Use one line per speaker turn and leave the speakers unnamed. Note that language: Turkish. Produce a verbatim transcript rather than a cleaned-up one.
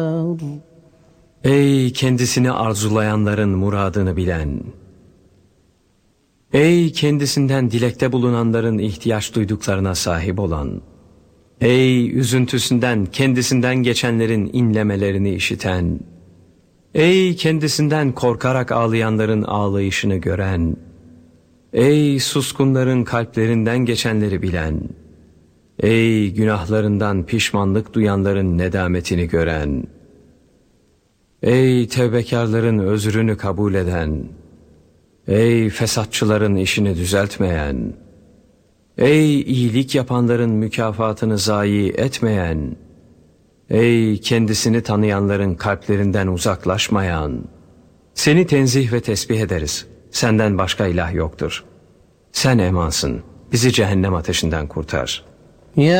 Ey kendisini arzulayanların muradını bilen, ey kendisinden dilekte bulunanların ihtiyaç duyduklarına sahip olan, ey üzüntüsünden kendisinden geçenlerin inlemelerini işiten, ey kendisinden korkarak ağlayanların ağlayışını gören, ey suskunların kalplerinden geçenleri bilen, ey günahlarından pişmanlık duyanların nedametini gören, ey tevbekarların özrünü kabul eden, ey fesatçıların işini düzeltmeyen, ey iyilik yapanların mükafatını zayi etmeyen, ey kendisini tanıyanların kalplerinden uzaklaşmayan, seni tenzih ve tesbih ederiz, senden başka ilah yoktur. Sen emansın, bizi cehennem ateşinden kurtar.
Ya